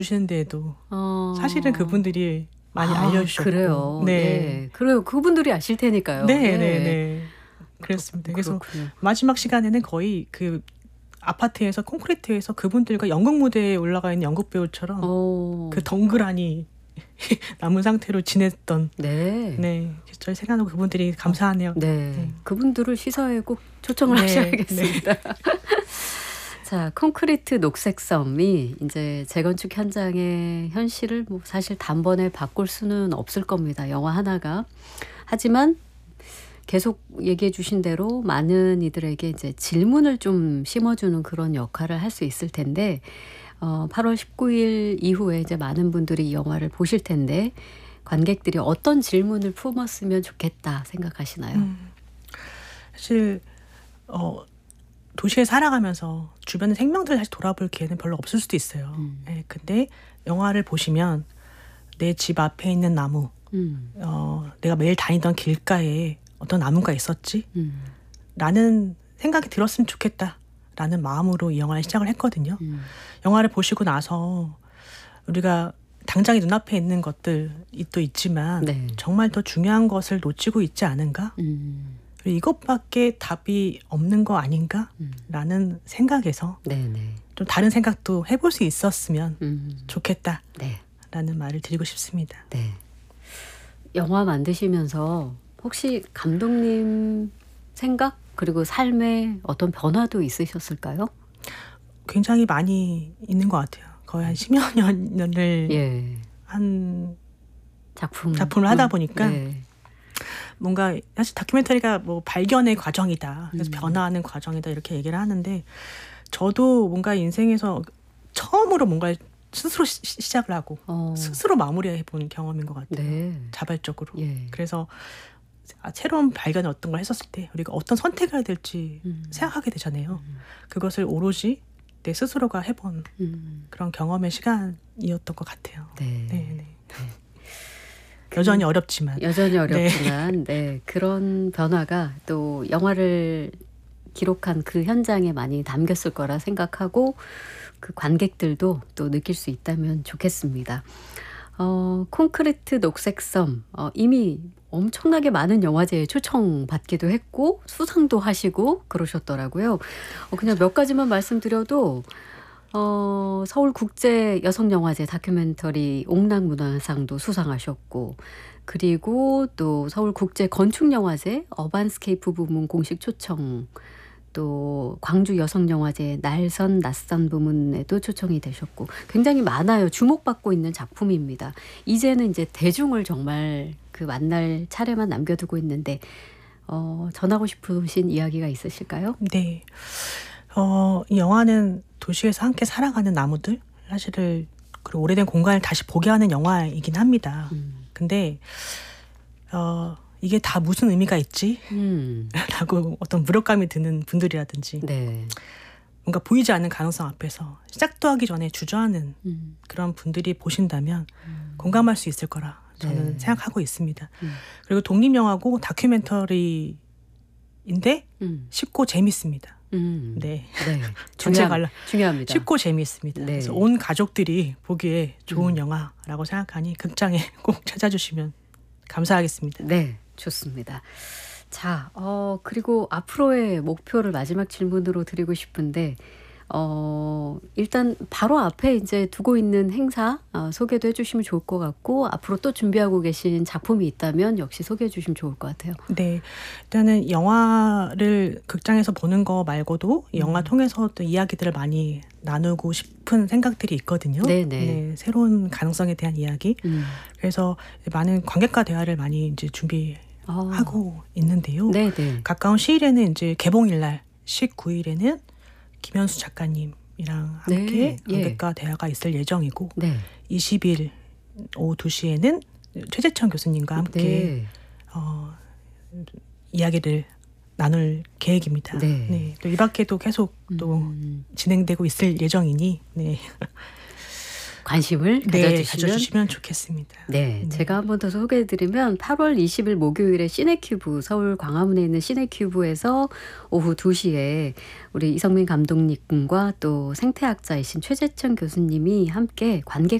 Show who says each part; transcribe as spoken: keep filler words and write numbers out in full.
Speaker 1: 주시는데도
Speaker 2: 어.
Speaker 1: 사실은 그분들이 많이
Speaker 2: 아,
Speaker 1: 알려주셨고.
Speaker 2: 그래요.
Speaker 1: 네.
Speaker 2: 예. 그래요. 그분들이 아실 테니까요.
Speaker 1: 네,
Speaker 2: 예.
Speaker 1: 네, 네. 그렇습니다. 그래서
Speaker 2: 그렇군요.
Speaker 1: 마지막 시간에는 거의 그 아파트에서 콘크리트에서 그분들과 연극 무대에 올라가 있는 연극 배우처럼
Speaker 2: 어.
Speaker 1: 그 덩그라니 남은 상태로 지냈던.
Speaker 2: 네.
Speaker 1: 네. 저희 생각하고 그분들이 감사하네요.
Speaker 2: 네.
Speaker 1: 네.
Speaker 2: 그분들을 시사회에 꼭 초청을
Speaker 1: 네,
Speaker 2: 하셔야겠습니다. 자, 콘크리트 녹색섬이 이제 재건축 현장의 현실을 뭐 사실 단번에 바꿀 수는 없을 겁니다. 영화 하나가. 하지만 계속 얘기해 주신 대로 많은 이들에게 이제 질문을 좀 심어주는 그런 역할을 할 수 있을 텐데, 어, 팔월 십구일 이후에 이제 많은 분들이 이 영화를 보실 텐데, 관객들이 어떤 질문을 품었으면 좋겠다 생각하시나요?
Speaker 1: 음, 사실 어, 도시에 살아가면서 주변의 생명들을 다시 돌아볼 기회는 별로 없을 수도 있어요.
Speaker 2: 음.
Speaker 1: 네, 근데 영화를 보시면 내 집 앞에 있는 나무,
Speaker 2: 음.
Speaker 1: 어, 내가 매일 다니던 길가에 어떤 나무가 있었지?
Speaker 2: 음. 라는
Speaker 1: 생각이 들었으면 좋겠다라는 마음으로 이 영화를 시작을 했거든요.
Speaker 2: 음.
Speaker 1: 영화를 보시고 나서 우리가 당장에 눈앞에 있는 것들이 또 있지만
Speaker 2: 네.
Speaker 1: 정말 더 중요한 것을 놓치고 있지 않은가?
Speaker 2: 음.
Speaker 1: 그리고 이것밖에 답이 없는 거 아닌가?
Speaker 2: 음.
Speaker 1: 라는 생각에서
Speaker 2: 네네.
Speaker 1: 좀 다른 생각도 해볼 수 있었으면
Speaker 2: 음.
Speaker 1: 좋겠다라는
Speaker 2: 네.
Speaker 1: 말을 드리고 싶습니다.
Speaker 2: 네. 영화 만드시면서 혹시 감독님 생각 그리고 삶에 어떤 변화도 있으셨을까요?
Speaker 1: 굉장히 많이 있는 것 같아요. 거의 한 십여 년을
Speaker 2: 예.
Speaker 1: 한
Speaker 2: 작품
Speaker 1: 작품을 하다 보니까
Speaker 2: 네.
Speaker 1: 뭔가 사실 다큐멘터리가 뭐 발견의 과정이다. 그래서
Speaker 2: 음.
Speaker 1: 변화하는 과정이다 이렇게 얘기를 하는데 저도 뭔가 인생에서 처음으로 뭔가 스스로 시, 시작을 하고
Speaker 2: 어.
Speaker 1: 스스로 마무리해 본 경험인 것 같아요.
Speaker 2: 네.
Speaker 1: 자발적으로.
Speaker 2: 예.
Speaker 1: 그래서 새로운 발견 어떤 걸 했었을 때 우리가 어떤 선택을 해야 될지
Speaker 2: 음.
Speaker 1: 생각하게 되잖아요.
Speaker 2: 음.
Speaker 1: 그것을 오로지 내 스스로가 해본
Speaker 2: 음.
Speaker 1: 그런 경험의 시간이었던 것 같아요.
Speaker 2: 네.
Speaker 1: 네, 네. 여전히 어렵지만.
Speaker 2: 여전히 어렵지만 네. 네. 그런 변화가 또 영화를 기록한 그 현장에 많이 담겼을 거라 생각하고 그 관객들도 또 느낄 수 있다면 좋겠습니다. 어, 콘크리트 녹색섬 어, 이미 엄청나게 많은 영화제에 초청받기도 했고 수상도 하시고 그러셨더라고요. 어, 그냥 몇 가지만 말씀드려도 어, 서울국제여성영화제 다큐멘터리 옥랑문화상도 수상하셨고 그리고 또 서울국제건축영화제 어반스케이프 부문 공식 초청 또 광주여성영화제 날선 낯선 부문에도 초청이 되셨고 굉장히 많아요. 주목받고 있는 작품입니다. 이제는 이제 대중을 정말 그 만날 차례만 남겨두고 있는데 어, 전하고 싶으신 이야기가 있으실까요?
Speaker 1: 네. 어, 이 영화는 도시에서 함께 살아가는 나무들 사실을 그리고 오래된 공간을 다시 보게 하는 영화이긴 합니다.
Speaker 2: 음.
Speaker 1: 근데 어, 이게 다 무슨 의미가 있지?
Speaker 2: 음.
Speaker 1: 라고 어떤 무력감이 드는 분들이라든지
Speaker 2: 네.
Speaker 1: 뭔가 보이지 않는 가능성 앞에서 시작도 하기 전에 주저하는
Speaker 2: 음.
Speaker 1: 그런 분들이 보신다면
Speaker 2: 음.
Speaker 1: 공감할 수 있을 거라 저는
Speaker 2: 네.
Speaker 1: 생각하고 있습니다.
Speaker 2: 음.
Speaker 1: 그리고 독립영화고 다큐멘터리인데
Speaker 2: 음.
Speaker 1: 쉽고 재밌습니다.
Speaker 2: 음.
Speaker 1: 네.
Speaker 2: 네.
Speaker 1: 전체
Speaker 2: 중요함,
Speaker 1: 갈라
Speaker 2: 중요합니다.
Speaker 1: 쉽고 재미있습니다.
Speaker 2: 네.
Speaker 1: 그래서 온 가족들이 보기에 좋은
Speaker 2: 음.
Speaker 1: 영화라고 생각하니 극장에 꼭 찾아주시면 감사하겠습니다.
Speaker 2: 네, 좋습니다. 자, 어, 그리고 앞으로의 목표를 마지막 질문으로 드리고 싶은데, 어, 일단 바로 앞에 이제 두고 있는 행사 어, 소개도 해주시면 좋을 것 같고, 앞으로 또 준비하고 계신 작품이 있다면 역시 소개해 주시면 좋을 것 같아요.
Speaker 1: 네, 일단은 영화를 극장에서 보는 거 말고도 이 영화
Speaker 2: 음.
Speaker 1: 통해서 또 이야기들을 많이 나누고 싶은 생각들이 있거든요.
Speaker 2: 네네.
Speaker 1: 네, 새로운 가능성에 대한 이야기.
Speaker 2: 음.
Speaker 1: 그래서 많은 관객과 대화를 많이 이제 준비하고
Speaker 2: 어.
Speaker 1: 있는데요.
Speaker 2: 네네.
Speaker 1: 가까운 시일에는 이제 개봉일날 십구일에는 김현수 작가님이랑 함께
Speaker 2: 네, 예.
Speaker 1: 관객과 대화가 있을 예정이고
Speaker 2: 네.
Speaker 1: 이십일 오후 두 시에는 최재천 교수님과 함께
Speaker 2: 네.
Speaker 1: 어, 이야기를 나눌 계획입니다.
Speaker 2: 네.
Speaker 1: 네. 또 이 밖에도 계속 또
Speaker 2: 음.
Speaker 1: 진행되고 있을 예정이니 네.
Speaker 2: 관심을
Speaker 1: 네,
Speaker 2: 가져주시면
Speaker 1: 가져주시면 좋겠습니다.
Speaker 2: 네,
Speaker 1: 네.
Speaker 2: 제가 한 번 더 소개해드리면 팔월 이십일 목요일에 시네큐브 서울 광화문에 있는 시네큐브에서 오후 두 시에 우리 이성민 감독님과 또 생태학자이신 최재천 교수님이 함께 관객